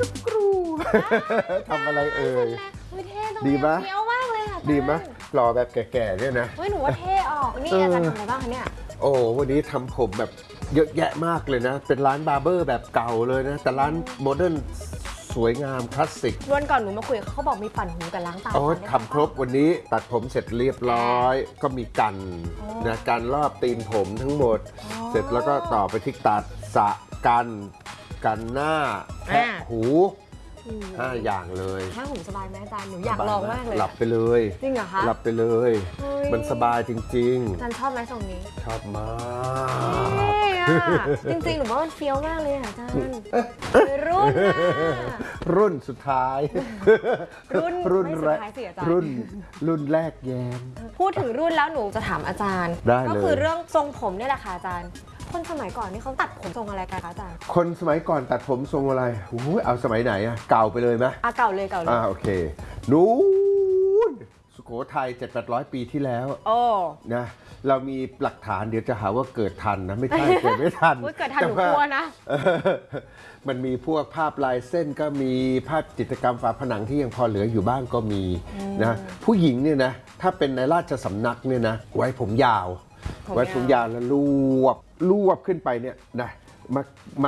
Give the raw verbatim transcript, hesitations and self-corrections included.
กรูทำอะไรเอ่ยดีไหมเฟี้ยวมากเลยอ่ะดีไหมหล่อแบบแก่ๆเนี่ยนะเฮ้ยหนูว่าเท่ออกนี่อาจารย์ทำอะไรบ้างคะเนี่ยโอ้วันนี้ทำผมแบบเยอะแยะมากเลยนะเป็นร้านบาร์เบอร์แบบเก่าเลยนะแต่ร้านโมเดิร์นสวยงามคลาสสิกวันก่อนหนูมาคุยเขาบอกมีปั่นหูกับล้างตาโอ้ทำครบวันนี้ตัดผมเสร็จเรียบร้อยก็มีกันนะการรอบตีนผมทั้งหมดเสร็จแล้วก็ต่อไปที่ตัดสระกันกันหน้าแคะหูห้าอย่างเลยถ้าผมสบายไหมอาจารย์หนูอยากลองมากเลยหลับไปเลยจริงเหรอคะหลับไปเลยมันสบายจริงๆอาจารย์ชอบไหมทรงนี้ชอบมากจริงๆหนูว่ามันเฟี้ยวมากเลยอาจารย์รุ่นรุ่นสุดท้ายรุ่นรุ่นสุดท้ายสิอาจารย์รุ่นรุ่นแรกแยมพูดถึงรุ่นแล้วหนูจะถามอาจารย์ได้เลยก็คือเรื่องทรงผมนี่แหละค่ะอาจารย์คนสมัยก่อนนี่เขาตัดผมทรงอะไรกันคะอาจารย์คนสมัยก่อนตัดผมทรงอะไรโอ้ยเอาสมัยไหนอะเก่าไปเลยไหมอ่ะเก่าเลยเก่าเลยอ่าโอเคนู้นสุโขทัยเจ็ดแปดร้อยปีที่แล้วโอ้นะเรามีหลักฐานเดี๋ยวจะหาว่าเกิดทันนะไม่ใช่เกิดไม่ทันเกิดทันหนูกลัวนะมันมีพวกภาพลายเส้นก็มีภาพจิตรกรรมฝาผนังที่ยังพอเหลืออยู่บ้างก็มีนะผู้หญิงเนี่ยนะถ้าเป็นในราชสำนักเนี่ยนะไว้ผมยาวไว้ผมยาวแล้วรวบรวบขึ้นไปเนี่ยนะมา